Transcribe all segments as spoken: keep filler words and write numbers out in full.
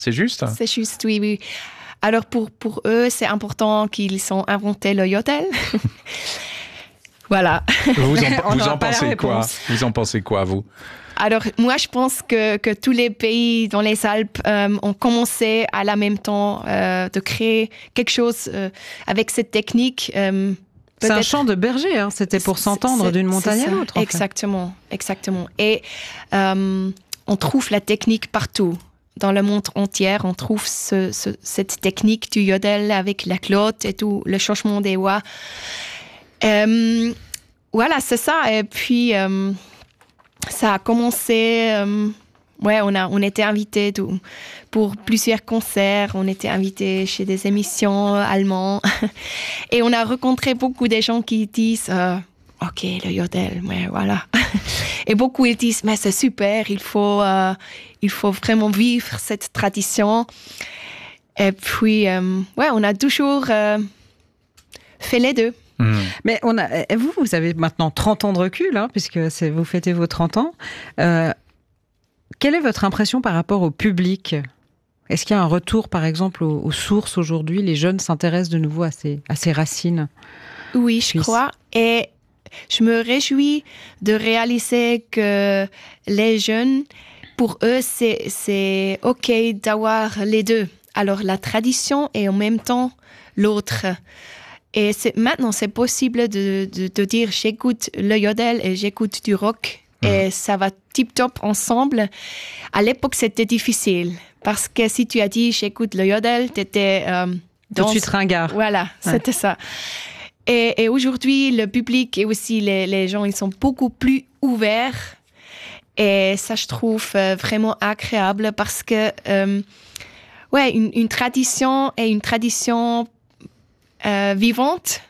C'est juste? C'est juste, oui, oui. Alors, pour, pour eux, c'est important qu'ils ont inventé le yodel. Voilà. Vous en, vous en pensez quoi? Vous en pensez quoi, vous? Alors, moi, je pense que, que tous les pays dans les Alpes euh, ont commencé à la même temps euh, de créer quelque chose euh, avec cette technique. Euh, c'est un chant de berger, hein. C'était pour s'entendre c'est, d'une montagne à l'autre. Exactement, fait. exactement. Et euh, on trouve la technique partout. Dans le monde entier, on trouve ce, ce, cette technique du yodel avec la cloche et tout, le changement des voix. Euh, voilà, c'est ça. Et puis, euh, ça a commencé... Euh, ouais, on, a, on était invités tout, pour plusieurs concerts. On était invités chez des émissions allemandes. Et on a rencontré beaucoup de gens qui disent... Euh, OK, le yodel, mais voilà. Et beaucoup, ils disent, mais c'est super, il faut, euh, il faut vraiment vivre cette tradition. Et puis, euh, ouais, on a toujours euh, fait les deux. Mmh. Mais on a, vous, vous avez maintenant trente ans de recul, hein, puisque c'est, vous fêtez vos trente ans. Euh, quelle est votre impression par rapport au public ? Est-ce qu'il y a un retour, par exemple, aux, aux sources aujourd'hui ? Les jeunes s'intéressent de nouveau à ces, à ces racines ? Oui, je crois. Et je me réjouis de réaliser que les jeunes, pour eux, c'est, c'est OK d'avoir les deux. Alors, la tradition et en même temps l'autre. Et c'est, maintenant, c'est possible de, de, de dire j'écoute le yodel et j'écoute du rock. Mmh. Et ça va tip-top ensemble. À l'époque, c'était difficile. Parce que si tu as dit j'écoute le yodel, t'étais... Euh, Tout de suite ringard. Voilà, ouais. C'était ça. Et, et aujourd'hui, le public et aussi les, les gens, ils sont beaucoup plus ouverts. Et ça, je trouve euh, vraiment agréable parce que, euh, ouais, une, une tradition est une tradition euh, vivante.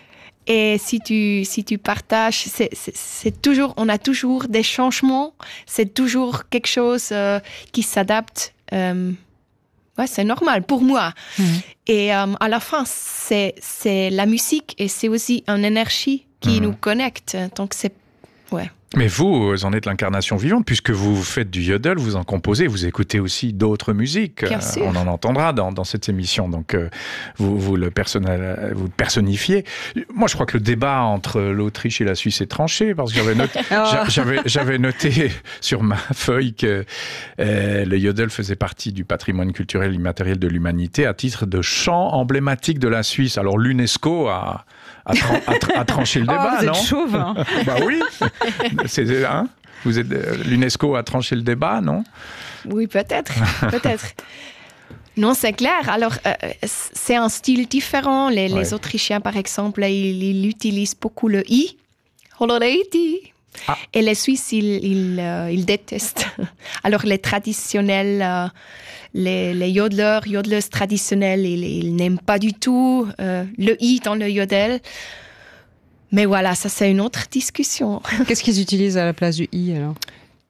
Et si tu, si tu partages, c'est, c'est, c'est toujours, on a toujours des changements. C'est toujours quelque chose euh, qui s'adapte. Euh, Ouais, c'est normal pour moi. Mmh. Et euh, à la fin, c'est, c'est la musique et c'est aussi une énergie qui mmh. nous connecte. Donc, c'est... Ouais. Mais vous, vous en êtes l'incarnation vivante, puisque vous faites du yodel, vous en composez, vous écoutez aussi d'autres musiques. Bien sûr. On en entendra dans, dans cette émission, donc euh, vous, vous, le personnel, vous le personnifiez. Moi, je crois que le débat entre l'Autriche et la Suisse est tranché, parce que j'avais noté, oh. j'avais, j'avais noté sur ma feuille que euh, le yodel faisait partie du patrimoine culturel immatériel de l'humanité à titre de chant emblématique de la Suisse. Alors l'UNESCO a... À, tra- à, tra- à trancher le débat, oh, vous non ? Vous êtes chauve, hein. Bah oui. C'est, hein vous êtes, euh, l'UNESCO a tranché le débat, non ? Oui, peut-être, peut-être. Non, c'est clair. Alors, euh, c'est un style différent. Les, ouais. les Autrichiens, par exemple, ils, ils utilisent beaucoup le i. Holiday. Ah. Et les Suisses, ils, ils, euh, ils détestent. Alors, les traditionnels... Euh, Les, les yodeleurs, yodeleuses traditionnelles, ils, ils n'aiment pas du tout euh, le i dans le yodel. Mais voilà, ça c'est une autre discussion. Qu'est-ce qu'ils utilisent à la place du i alors ?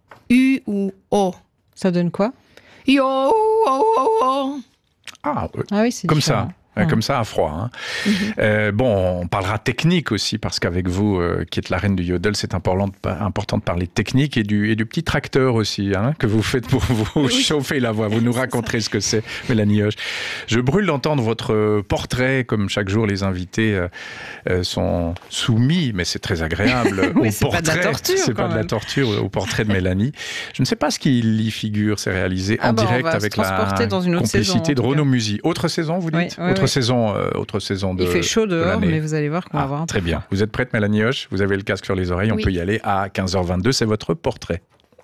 U ou o. Ça donne quoi ? Yo, oh, oh, oh. Ah, euh, ah oui, c'est comme différent. ça. Comme ça, à froid. Hein. Mm-hmm. Euh, bon, on parlera technique aussi, parce qu'avec vous, euh, qui êtes la reine du yodel, c'est important de, important de parler technique et du, et du petit tracteur aussi, hein, que vous faites pour vous oui. chauffer la voix. Vous nous raconterez ce que c'est, Mélanie Hoche. Je brûle d'entendre votre portrait, comme chaque jour, les invités euh, euh, sont soumis, mais c'est très agréable, oui, au c'est portrait. Pas de la torture, c'est pas même. de la torture, au portrait de Mélanie. Je ne sais pas ce qu'il y figure, c'est réalisé ah en bah, direct avec la dans une autre complicité saison, de Renaud Musy. Autre saison, vous dites ? oui, oui, Autre oui. saison, euh, autre saison de Il fait chaud dehors, de mais vous allez voir qu'on ah, va avoir un peu. Très bien. Vous êtes prête, Mélanie Hoche ? Vous avez le casque sur les oreilles, oui. On peut y aller à quinze heures vingt-deux. C'est votre portrait.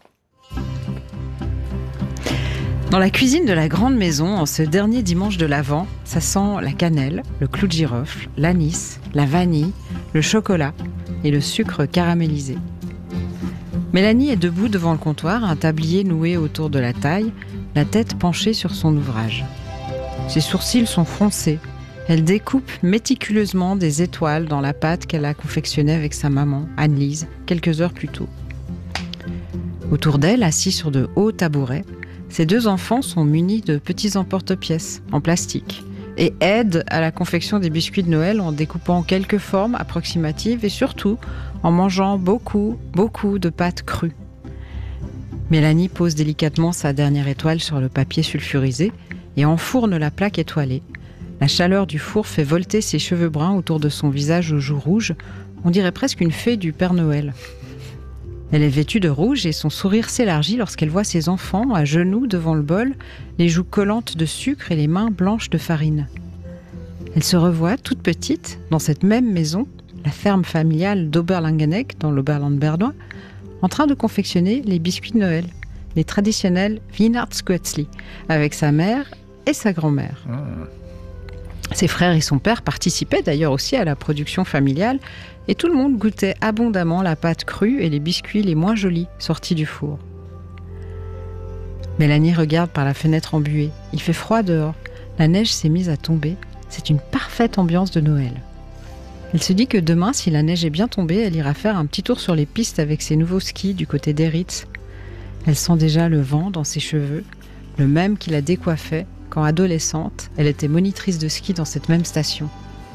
Dans la cuisine de la grande maison, en ce dernier dimanche de l'Avent, ça sent la cannelle, le clou de girofle, l'anis, la vanille, le chocolat et le sucre caramélisé. Mélanie est debout devant le comptoir, un tablier noué autour de la taille, la tête penchée sur son ouvrage. Ses sourcils sont froncés. Elle découpe méticuleusement des étoiles dans la pâte qu'elle a confectionnée avec sa maman, Anne-Lise, quelques heures plus tôt. Autour d'elle, assis sur de hauts tabourets, ses deux enfants sont munis de petits emporte-pièces en plastique et aident à la confection des biscuits de Noël en découpant quelques formes approximatives et surtout en mangeant beaucoup, beaucoup de pâtes crues. Mélanie pose délicatement sa dernière étoile sur le papier sulfurisé et enfourne la plaque étoilée. La chaleur du four fait volter ses cheveux bruns autour de son visage aux joues rouges. On dirait presque une fée du Père Noël. Elle est vêtue de rouge et son sourire s'élargit lorsqu'elle voit ses enfants à genoux devant le bol, les joues collantes de sucre et les mains blanches de farine. Elle se revoit toute petite dans cette même maison, la ferme familiale d'Oberlangenegg dans l'Oberland bernois, en train de confectionner les biscuits de Noël, les traditionnels Weihnachtsguetzli, avec sa mère et sa grand-mère. Mmh. Ses frères et son père participaient d'ailleurs aussi à la production familiale et tout le monde goûtait abondamment la pâte crue et les biscuits les moins jolis sortis du four. Mélanie regarde par la fenêtre embuée. Il fait froid dehors. La neige s'est mise à tomber. C'est une parfaite ambiance de Noël. Elle se dit que demain, si la neige est bien tombée, elle ira faire un petit tour sur les pistes avec ses nouveaux skis du côté d'Eritz. Elle sent déjà le vent dans ses cheveux, le même qui la décoiffait quand, adolescente, elle était monitrice de ski dans cette même station.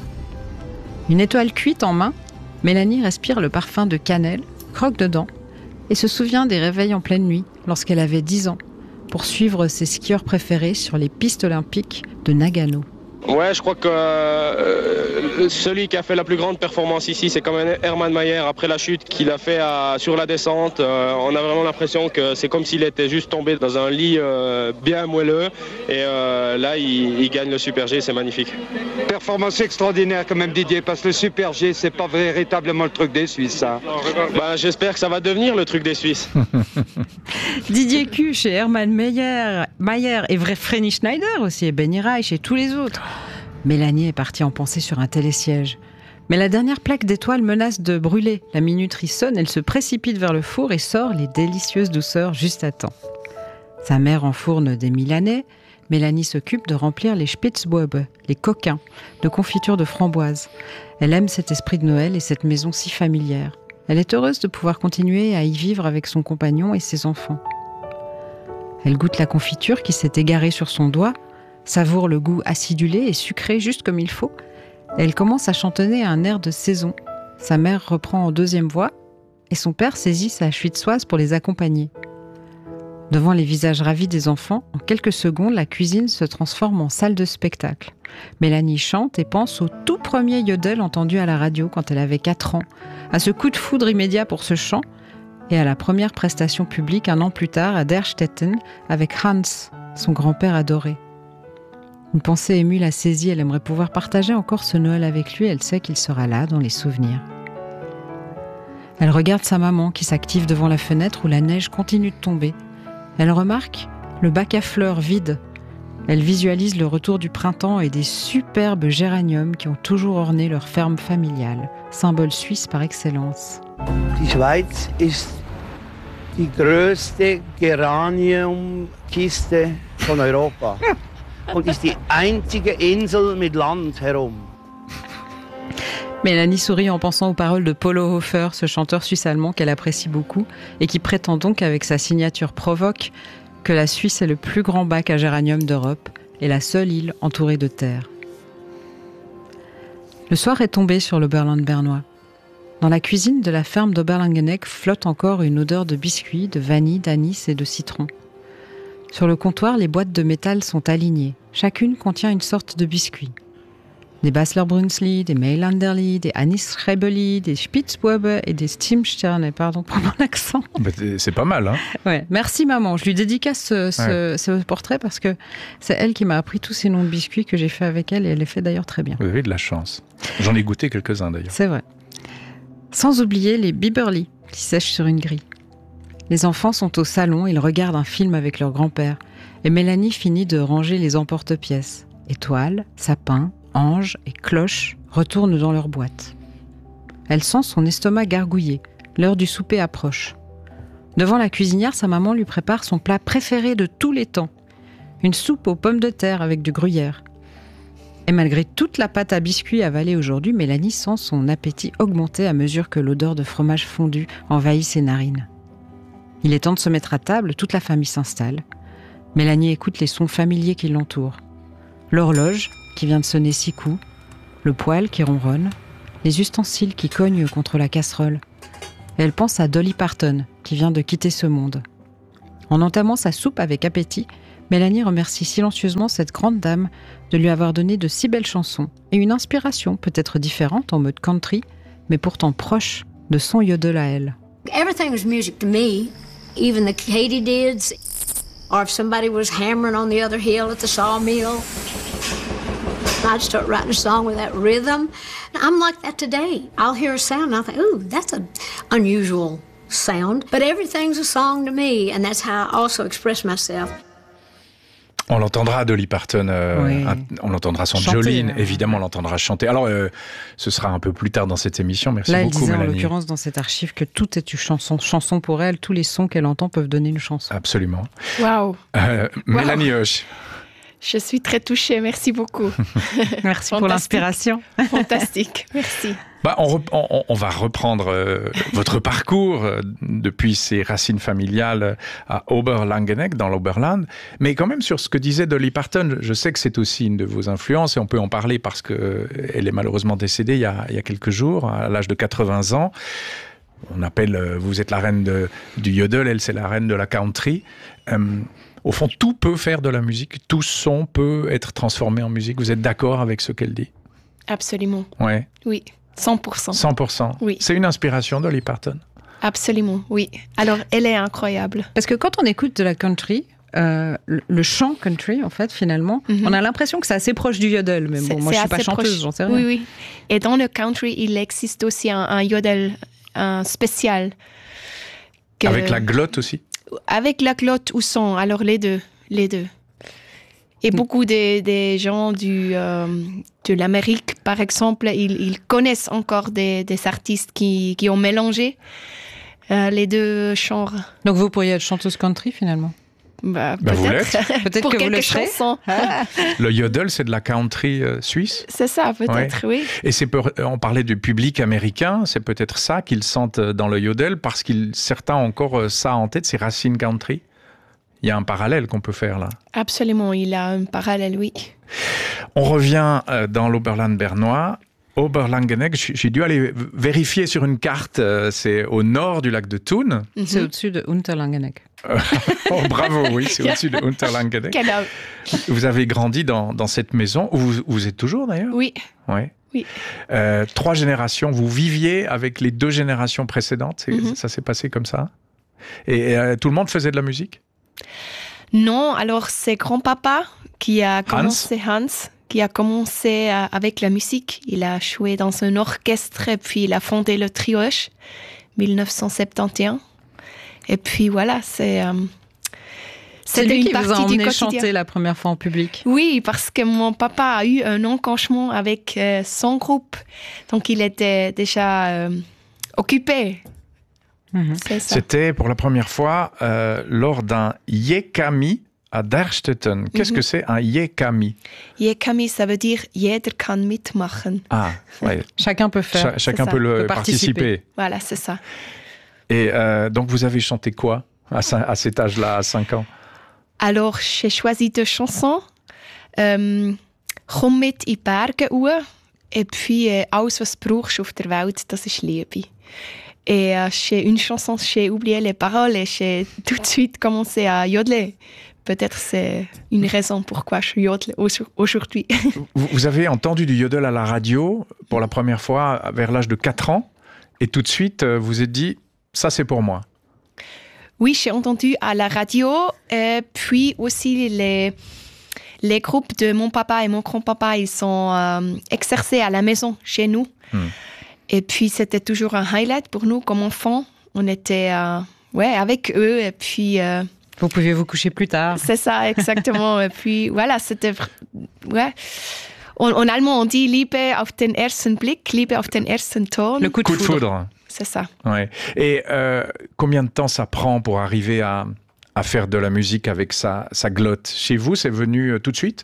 Une étoile cuite en main, Mélanie respire le parfum de cannelle, croque dedans et se souvient des réveils en pleine nuit lorsqu'elle avait dix ans pour suivre ses skieurs préférés sur les pistes olympiques de Nagano. Ouais, je crois que euh, celui qui a fait la plus grande performance ici, c'est quand même Hermann Maier après la chute qu'il a fait à, sur la descente. Euh, on a vraiment l'impression que c'est comme s'il était juste tombé dans un lit euh, bien moelleux. Et euh, là, il, il gagne le Super G, c'est magnifique. Performance extraordinaire quand même, Didier, parce que le Super G, c'est pas véritablement le truc des Suisses, ça. Bah, j'espère que ça va devenir le truc des Suisses. Didier Kuch et Hermann Maier, Maier et Vreni Schneider aussi, et Benny Reich et tous les autres. Mélanie est partie en pensée sur un télésiège. Mais la dernière plaque d'étoiles menace de brûler. La minuterie sonne, elle se précipite vers le four et sort les délicieuses douceurs juste à temps. Sa mère enfourne des Milanais. Mélanie s'occupe de remplir les Spitzbube, les coquins, de confiture de framboise. Elle aime cet esprit de Noël et cette maison si familière. Elle est heureuse de pouvoir continuer à y vivre avec son compagnon et ses enfants. Elle goûte la confiture qui s'est égarée sur son doigt, savoure le goût acidulé et sucré juste comme il faut. Elle commence à chantonner un air de saison. Sa mère reprend en deuxième voix et son père saisit sa schwitzoise pour les accompagner. Devant les visages ravis des enfants, en quelques secondes, la cuisine se transforme en salle de spectacle. Mélanie chante et pense au tout premier yodel entendu à la radio quand elle avait quatre ans, à ce coup de foudre immédiat pour ce chant et à la première prestation publique un an plus tard à Derstetten avec Hans, son grand-père adoré. Une pensée émue la saisit, elle aimerait pouvoir partager encore ce Noël avec lui, elle sait qu'il sera là dans les souvenirs. Elle regarde sa maman qui s'active devant la fenêtre où la neige continue de tomber. Elle remarque le bac à fleurs vide. Elle visualise le retour du printemps et des superbes géraniums qui ont toujours orné leur ferme familiale, symbole suisse par excellence. Die Schweiz ist die größte Geraniumkiste von Europa. Und ist die einzige Insel mit Land herum. Mélanie sourit en pensant aux paroles de Polo Hofer, ce chanteur suisse-allemand qu'elle apprécie beaucoup et qui prétend donc avec sa signature provoque que la Suisse est le plus grand bac à géranium d'Europe et la seule île entourée de terre. Le soir est tombé sur l'Oberland bernois. Dans la cuisine de la ferme d'Oberlangenegg flotte encore une odeur de biscuits, de vanille, d'anis et de citron. Sur le comptoir, les boîtes de métal sont alignées. Chacune contient une sorte de biscuit. Des Basler Brunzli, des Mailanderli, des Anis Schrebeli, des Spitzbube et des Stimmsterne, pardon pour mon accent. Bah, c'est pas mal, hein. Ouais, merci maman. Je lui dédicace ce, ce, ouais. ce portrait parce que c'est elle qui m'a appris tous ces noms de biscuits que j'ai fait avec elle et elle les fait d'ailleurs très bien. Vous avez de la chance. J'en ai goûté quelques-uns d'ailleurs. C'est vrai. Sans oublier les Biberli qui sèchent sur une grille. Les enfants sont au salon, ils regardent un film avec leur grand-père. Et Mélanie finit de ranger les emporte-pièces. Étoiles, sapins, anges et cloches retournent dans leur boîte. Elle sent son estomac gargouiller. L'heure du souper approche. Devant la cuisinière, sa maman lui prépare son plat préféré de tous les temps. Une soupe aux pommes de terre avec du gruyère. Et malgré toute la pâte à biscuits avalée aujourd'hui, Mélanie sent son appétit augmenter à mesure que l'odeur de fromage fondu envahit ses narines. Il est temps de se mettre à table, toute la famille s'installe. Mélanie écoute les sons familiers qui l'entourent. L'horloge, qui vient de sonner six coups, le poêle qui ronronne, les ustensiles qui cognent contre la casserole. Et elle pense à Dolly Parton, qui vient de quitter ce monde. En entamant sa soupe avec appétit, Mélanie remercie silencieusement cette grande dame de lui avoir donné de si belles chansons et une inspiration peut-être différente en mode country, mais pourtant proche de son yodel à elle. Everything was music to me, even the katydids, or if somebody was hammering on the other hill at the sawmill, I'd start writing a song with that rhythm. And I'm like that today. I'll hear a sound and I'll think, ooh, that's an unusual sound. But everything's a song to me, and that's how I also express myself. On l'entendra, Dolly Parton, euh, oui. un, on l'entendra son chanter, Jolene, hein. Évidemment on l'entendra chanter. Alors, euh, ce sera un peu plus tard dans cette émission. Merci Là, elle beaucoup, disait Mélanie. en l'occurrence dans cette archive que tout est une chanson. Chanson pour elle, tous les sons qu'elle entend peuvent donner une chanson. Absolument. Waouh. Euh, Mélanie Hoche. Je suis très touchée. Merci beaucoup. Merci pour l'inspiration. Fantastique. Merci. Bah, on, rep- on, on va reprendre euh, votre parcours euh, depuis ses racines familiales à Oberlangenegg, dans l'Oberland, mais quand même sur ce que disait Dolly Parton. Je sais que c'est aussi une de vos influences et on peut en parler parce qu'elle est malheureusement décédée il y, a, il y a quelques jours, à l'âge de quatre-vingts ans. On appelle, euh, vous êtes la reine de, du yodel, elle c'est la reine de la country. Euh, au fond, tout peut faire de la musique, tout son peut être transformé en musique. Vous êtes d'accord avec ce qu'elle dit? Absolument. Ouais. Oui. cent pour cent. cent pour cent. Oui. C'est une inspiration, Dolly Parton. Absolument, oui. Alors, elle est incroyable. Parce que quand on écoute de la country, euh, le, le chant country, en fait, finalement, mm-hmm. on a l'impression que c'est assez proche du yodel. Mais bon, moi, je suis pas chanteuse, proche. J'en sais rien. Oui, oui. Et dans le country, il existe aussi un, un yodel un spécial. Que... Avec la glotte aussi? Avec la glotte ou son, alors les deux, les deux. Et beaucoup des, des gens du, euh, de l'Amérique, par exemple, ils, ils connaissent encore des, des artistes qui, qui ont mélangé euh, les deux genres. Donc vous pourriez être chanteuse country, finalement? Bah, bah peut-être. Peut-être Pour que quelques vous le ferez. chansons. Le yodel, c'est de la country euh, suisse? C'est ça, peut-être, ouais. oui. Et c'est peu, on parlait du public américain, c'est peut-être ça qu'ils sentent dans le yodel, parce que certains ont encore ça en tête, ces racines country. Il y a un parallèle qu'on peut faire là. Absolument, il y a un parallèle, oui. On revient euh, dans l'Oberland bernois. Oberlangenegg, j'ai dû aller vérifier sur une carte, euh, c'est au nord du lac de Thun. Mm-hmm. C'est au-dessus de Unterlangenegg. Oh, bravo, oui, c'est au-dessus de Unterlangenegg. Quelle... Vous avez grandi dans, dans cette maison, où vous, vous êtes toujours d'ailleurs? Oui. Ouais. Oui. Euh, trois générations, vous viviez avec les deux générations précédentes, mm-hmm. ça s'est passé comme ça? Et euh, tout le monde faisait de la musique? Non, alors c'est grand-papa qui a commencé, Hans, Hans qui a commencé euh, avec la musique. Il a joué dans un orchestre et puis il a fondé le Trioche, dix-neuf cent soixante et onze. Et puis voilà, c'est... Euh, c'est lui qui vous a emmené chanter la première fois en public? Oui, parce que mon papa a eu un engagement avec euh, son groupe. Donc il était déjà euh, occupé. Mmh. C'était pour la première fois euh, lors d'un Yekami à Derstetten. Qu'est-ce mmh. que c'est un Yekami? Yekami, ça veut dire jeder kann mitmachen. Ah, ouais. Chacun peut faire. Cha- chacun peut, le, peut participer. participer. Voilà, c'est ça. Et euh, donc vous avez chanté quoi à, à cet âge-là, à cinq ans? Alors j'ai choisi deux chansons. Euh, Komm mit in Berge uhr et puis euh, Alles was brauchst auf der Welt, das ist Liebe. Et euh, j'ai une chanson, j'ai oublié les paroles et j'ai tout de suite commencé à yodeler. Peut-être c'est une raison pourquoi je yodle aujourd'hui. Vous avez entendu du yodel à la radio pour la première fois vers l'âge de quatre ans et tout de suite vous êtes dit, ça c'est pour moi. Oui, j'ai entendu à la radio, et puis aussi les, les groupes de mon papa et mon grand-papa, ils sont euh, exercés à la maison chez nous. Hmm. Et puis, c'était toujours un highlight pour nous comme enfants. On était euh, ouais, avec eux. Et puis, euh, vous pouviez vous coucher plus tard. C'est ça, exactement. Et puis, voilà, c'était... Ouais. En, en allemand, on dit « Liebe auf den ersten Blick »,« Liebe auf den ersten Ton ». Le coup de, coup de foudre. foudre. C'est ça. Ouais. Et euh, combien de temps ça prend pour arriver à, à faire de la musique avec sa, sa glotte? Chez vous, c'est venu euh, tout de suite?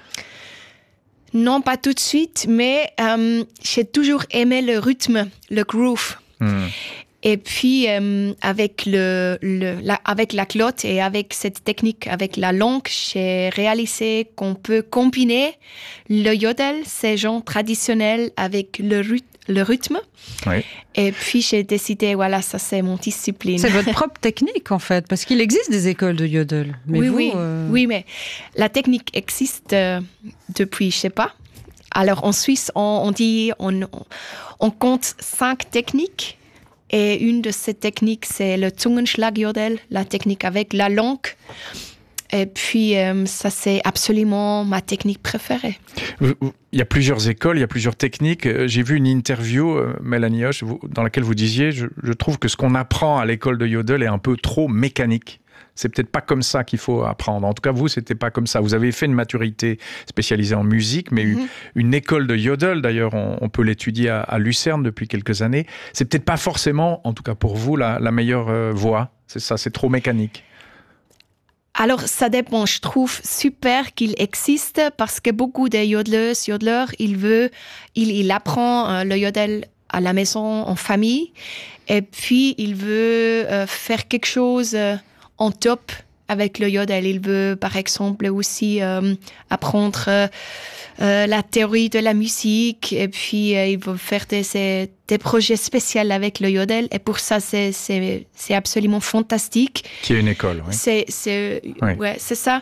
Non, pas tout de suite, mais euh, j'ai toujours aimé le rythme, le groove. Mm. Et puis, euh, avec, le, le, la, avec la glotte et avec cette technique, avec la langue, j'ai réalisé qu'on peut combiner le yodel, ces genres traditionnels, avec le, le rythme. Oui. Et puis, j'ai décidé, voilà, ça, c'est mon discipline. C'est votre propre technique, en fait, parce qu'il existe des écoles de yodel. Mais oui, vous, oui, euh... oui, mais la technique existe euh, depuis, je sais pas. Alors, en Suisse, on, on dit, on, on compte cinq techniques. Et une de ces techniques, c'est le Zungenschlag-Yodel, la technique avec la langue. Et puis, euh, ça, c'est absolument ma technique préférée. Il y a plusieurs écoles, il y a plusieurs techniques. J'ai vu une interview, euh, Mélanie Hoche, vous, dans laquelle vous disiez, je, je trouve que ce qu'on apprend à l'école de Yodel est un peu trop mécanique. C'est peut-être pas comme ça qu'il faut apprendre. En tout cas, vous, c'était pas comme ça. Vous avez fait une maturité spécialisée en musique, mais mm-hmm. une, une école de Yodel, d'ailleurs, on, on peut l'étudier à, à Lucerne depuis quelques années. C'est peut-être pas forcément, en tout cas pour vous, la, la meilleure euh, voie. C'est ça, c'est trop mécanique. Alors, ça dépend. Je trouve super qu'il existe parce que beaucoup de yodeleuses, yodeleurs, il veut, il, il apprend euh, le yodel à la maison, en famille, et puis il veut euh, faire quelque chose euh, en top avec le yodel. Il veut, par exemple, aussi euh, apprendre euh, euh, la théorie de la musique, et puis euh, il veut faire des, des, des projets spéciaux avec le yodel. Et pour ça, c'est, c'est, c'est absolument fantastique. Qui est une école, oui. C'est, c'est, oui. Ouais, c'est ça.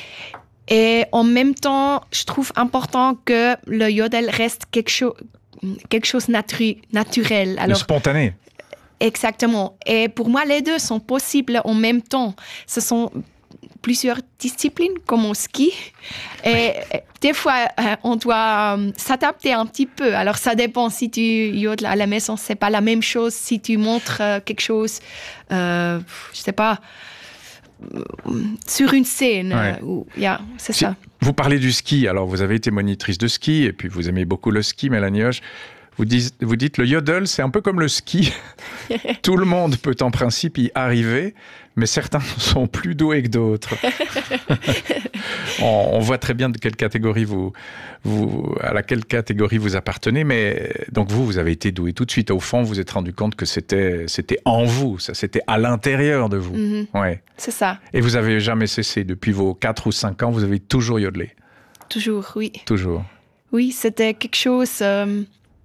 Et en même temps, je trouve important que le yodel reste quelque chose, quelque chose natu- naturel. Alors, le spontané. Exactement. Et pour moi, les deux sont possibles en même temps. Ce sont plusieurs disciplines, comme au ski. Et oui. Des fois, on doit s'adapter un petit peu. Alors, ça dépend. Si tu yodeles à la maison, c'est pas la même chose. Si tu montres quelque chose, euh, je sais pas, sur une scène. Ouais. Où, yeah, c'est si, ça. Vous parlez du ski. Alors, vous avez été monitrice de ski et puis vous aimez beaucoup le ski, Mélanie Hoche. Vous dites, vous dites, le yodel, c'est un peu comme le ski. Tout le monde peut en principe y arriver, mais certains sont plus doués que d'autres. on, on voit très bien de quelle catégorie vous, vous, à laquelle catégorie vous appartenez, mais donc vous, vous avez été doué tout de suite. Au fond, vous vous êtes rendu compte que c'était, c'était en vous, ça, c'était à l'intérieur de vous. Mm-hmm. Ouais. C'est ça. Et vous n'avez jamais cessé. Depuis vos quatre ou cinq ans, vous avez toujours yodelé. Toujours, oui. Toujours. Oui, c'était quelque chose... Euh...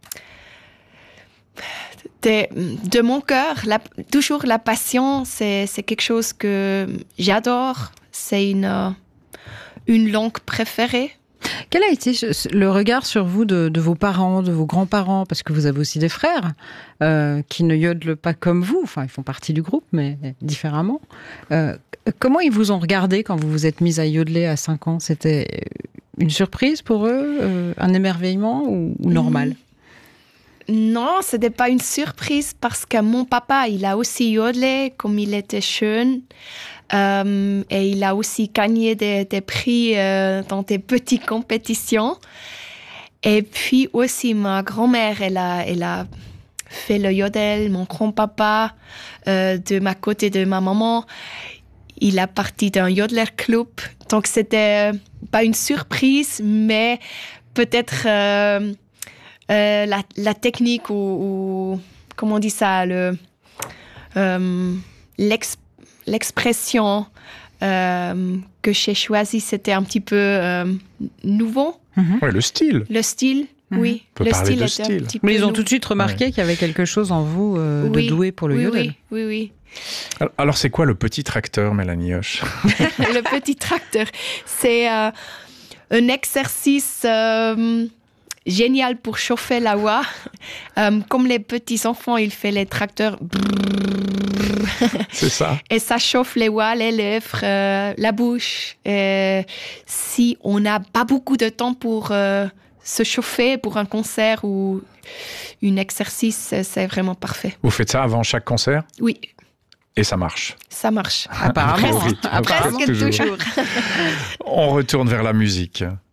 De, de mon cœur, la, toujours la passion, c'est, c'est quelque chose que j'adore. C'est une, euh, une langue préférée. Quel a été le regard sur vous de, de vos parents, de vos grands-parents, parce que vous avez aussi des frères euh, qui ne yodelent pas comme vous, enfin ils font partie du groupe, mais différemment. Euh, comment ils vous ont regardé quand vous vous êtes mise à yodeler à cinq ans? C'était une surprise pour eux, euh, un émerveillement ou, ou normal? mmh. Non, ce n'était pas une surprise parce que mon papa, il a aussi yodelé comme il était jeune. Euh, et il a aussi gagné des, des prix euh, dans des petites compétitions. Et puis aussi, ma grand-mère, elle a, elle a fait le yodel. Mon grand-papa, euh, de ma côté de ma maman, il a parti d'un yodeler club. Donc, c'était pas une surprise, mais peut-être... Euh, Euh, la, la technique ou, ou comment on dit ça, le, euh, l'ex, l'expression euh, que j'ai choisie, c'était un petit peu euh, nouveau. Mm-hmm. Ouais, le style. Le style, mm-hmm. oui. On peut le parler style de était style. un petit peu Mais ils ont nouveau. tout de suite remarqué ouais. qu'il y avait quelque chose en vous euh, oui. de doué pour le oui, yodel. Oui, oui, oui. Alors, alors, c'est quoi le petit tracteur, Mélanie Hoche? Le petit tracteur, c'est euh, un exercice... Euh, génial pour chauffer la voix. Euh, comme les petits enfants, ils font les tracteurs. C'est ça. Et ça chauffe les voix, les lèvres, euh, la bouche. Et si on n'a pas beaucoup de temps pour euh, se chauffer pour un concert ou un exercice, c'est vraiment parfait. Vous faites ça avant chaque concert? Oui. Et ça marche? Ça marche. Apparemment. Presque, Apparemment. Presque toujours. On retourne vers la musique.